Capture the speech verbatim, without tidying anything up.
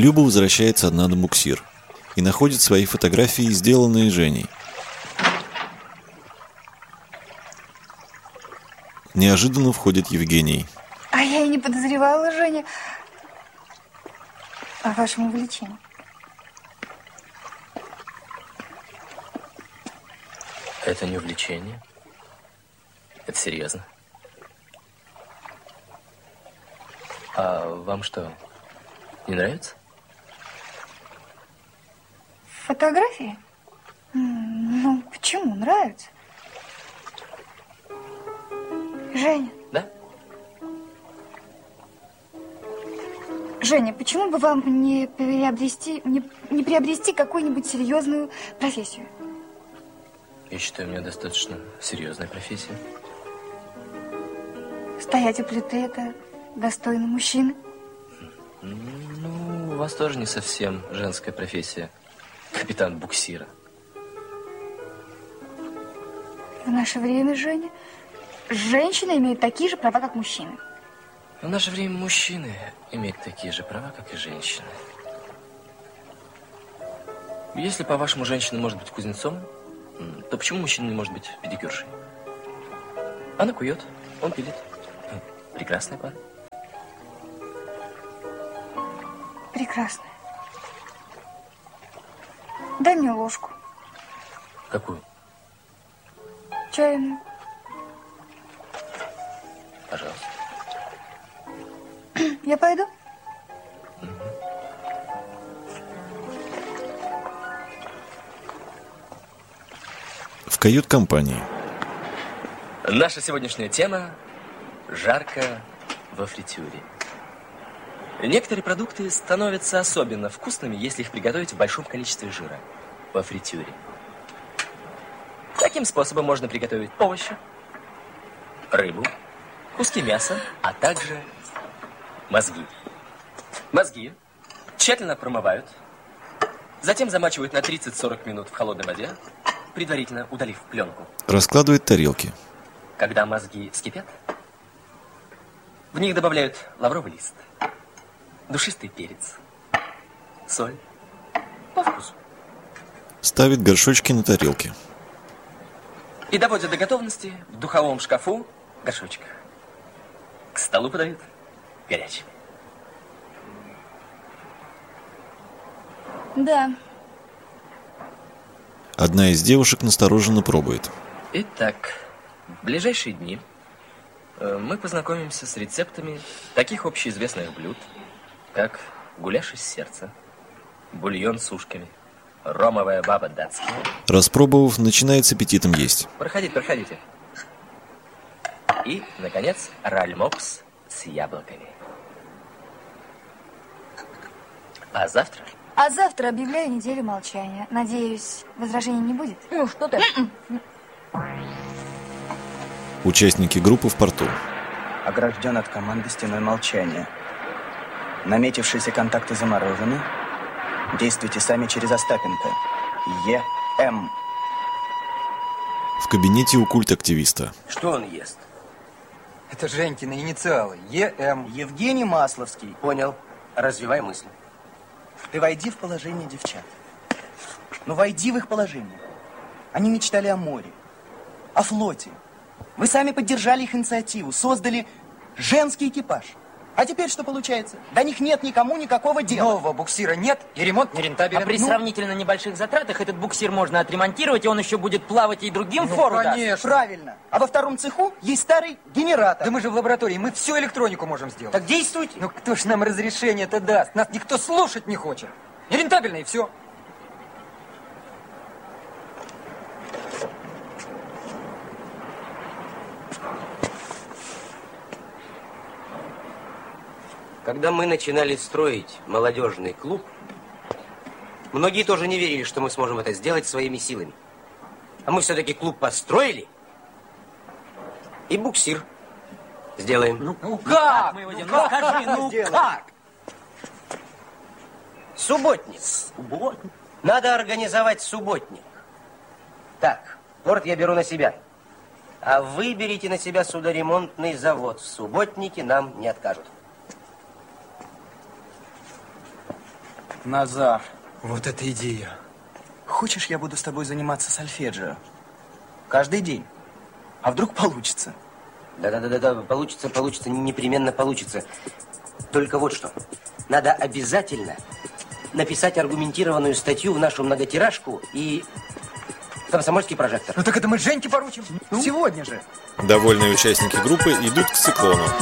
Люба возвращается одна на буксир и находит свои фотографии, сделанные Женей. Неожиданно входит Евгений. А я и не подозревала, Женя, о вашем увлечении. Это не увлечение. Это серьезно. А вам что, не нравится? Фотографии? Ну, почему? Нравится. Женя. Да? Женя, почему бы вам не приобрести, не, не приобрести какую-нибудь серьезную профессию? Я считаю, у меня достаточно серьезная профессия. Стоять у плиты – это достойно мужчины. Ну, у вас тоже не совсем женская профессия. Капитан буксира. В наше время, Женя, женщины имеют такие же права, как мужчины. В наше время мужчины имеют такие же права, как и женщины. Если, по-вашему, женщина может быть кузнецом, то почему мужчина не может быть педикюршей? Она кует, он пилит. Прекрасная пара. Прекрасно. Дай мне ложку. Какую? Чайную. Пожалуйста. Я пойду? Угу. В кают-компании. Наша сегодняшняя тема – жарко во фритюре. Некоторые продукты становятся особенно вкусными, если их приготовить в большом количестве жира во фритюре. Таким способом можно приготовить овощи, рыбу, куски мяса, а также мозги. Мозги тщательно промывают, затем замачивают на тридцать-сорок минут в холодной воде, предварительно удалив пленку. Раскладывает тарелки. Когда мозги вскипят, в них добавляют лавровый лист, душистый перец, соль по вкусу. Ставит горшочки на тарелки. И доводят до готовности в духовом шкафу горшочек. К столу подают горячими. Да. Одна из девушек настороженно пробует. Итак, в ближайшие дни мы познакомимся с рецептами таких общеизвестных блюд, как гуляш из сердца, бульон с ушками, ромовая баба датская. Распробовав, начинает с аппетитом есть. Проходите, проходите. И, наконец, ральмокс с яблоками. А завтра... А завтра объявляю неделю молчания. Надеюсь, возражений не будет? Ну, что ты? Участники группы в порту. Огражден от команды стеной молчания. Наметившиеся контакты заморожены. Действуйте сами через Остапенко. Е М. В кабинете у культ-активиста. Что он ест? Это Женькины инициалы. Е М. Евгений Масловский. Понял. Развивай мысль. Ты войди в положение девчат. Ну, войди в их положение. Они мечтали о море, о флоте. Вы сами поддержали их инициативу, создали женский экипаж. А теперь что получается? До них нет никому никакого дела. Нового буксира нет, и ремонт нерентабелен. А при Ну, сравнительно небольших затратах этот буксир можно отремонтировать, и он еще будет плавать и другим Ну, фору даст. конечно. правильно. А во втором цеху есть старый генератор. Да мы же в лаборатории, мы всю электронику можем сделать. Так действуйте. Ну кто ж нам разрешение-то даст? Нас никто слушать не хочет. Нерентабельно и все. Когда мы начинали строить молодежный клуб, многие тоже не верили, что мы сможем это сделать своими силами. А мы все-таки клуб построили и буксир сделаем. Ну, ну как мы его делаем? Ну скажи, ну как? Субботник. Субботник? Надо организовать субботник. Так, порт я беру на себя. А вы берите на себя судоремонтный завод. В субботнике нам не откажут. Назар, Вот это идея. хочешь, я буду с тобой заниматься сольфеджио? Каждый день. А вдруг получится? Да-да-да-да, получится, получится, непременно получится. Только вот что. Надо обязательно написать аргументированную статью в нашу многотиражку и в «Комсомольский прожектор». Ну так это мы Женьке поручим. Сегодня же. Довольные участники группы идут к циклону.